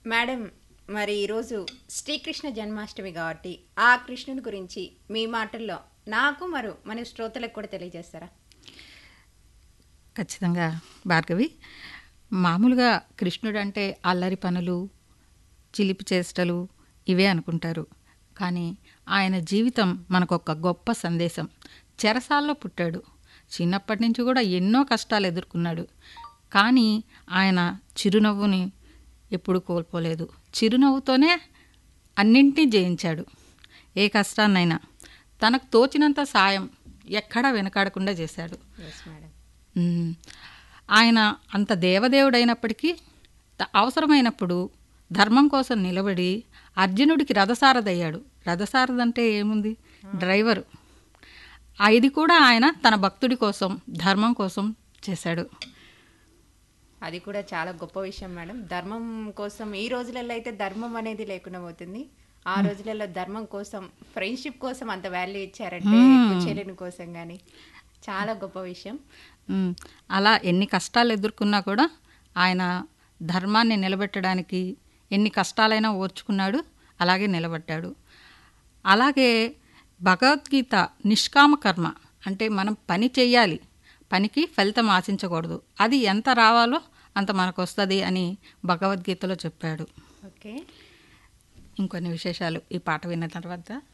Madam, మరి ఈరోజు శ్రీకృష్ణ జన్మాష్టమి కాబట్టి ఆ కృష్ణుని గురించి మీ మాటల్లో నాకు మన శ్రోతలకు కూడా తెలియజేస్తారా? ఖచ్చితంగా భార్గవి. మామూలుగా కృష్ణుడు అంటే అల్లరి పనులు, చిలిపి చేష్టలు ఇవే అనుకుంటారు. కానీ ఆయన జీవితం మనకొక గొప్ప సందేశం. చెరసాల్లో పుట్టాడు. చిన్నప్పటి నుంచి కూడా ఎన్నో కష్టాలు ఎదుర్కొన్నాడు. కానీ ఆయన చిరునవ్వుని ఎప్పుడూ కోల్పోలేదు. చిరునవ్వుతోనే అన్నింటినీ జయించాడు. ఏ కష్టాన్నైనా తనకు తోచినంత సాయం ఎక్కడా వెనకాడకుండా చేశాడు. Yes madam. ఆయన అంత దేవదేవుడైనప్పటికీ అవసరమైనప్పుడు ధర్మం కోసం నిలబడి అర్జునుడికి రథసారథయ్యాడు. రథసారథి అంటే ఏముంది? డ్రైవరు. ఇది కూడా ఆయన తన భక్తుడి కోసం, ధర్మం కోసం చేశాడు. అది కూడా చాలా గొప్ప విషయం మేడం. ధర్మం కోసం ఈ రోజులలో అయితే ధర్మం అనేది లేకుండా పోతుంది. ఆ రోజులలో ధర్మం కోసం, ఫ్రెండ్షిప్ కోసం అంత వాల్యూ ఇచ్చారంటే చెల్లెని కోసం కానీ చాలా గొప్ప విషయం. అలా ఎన్ని కష్టాలు ఎదుర్కొన్నా కూడా ఆయన ధర్మాన్ని నిలబెట్టడానికి ఎన్ని కష్టాలైనా ఓర్చుకున్నాడు, అలాగే నిలబడ్డాడు. అలాగే భగవద్గీత నిష్కామ కర్మ అంటే మనం పని చెయ్యాలి, పనికి ఫలితం ఆశించకూడదు, అది ఎంత రావాలో అంత మనకు వస్తుంది అని భగవద్గీతలో చెప్పాడు. ఓకే. ఇంకొన్ని విశేషాలు ఈ పాట విన్న తర్వాత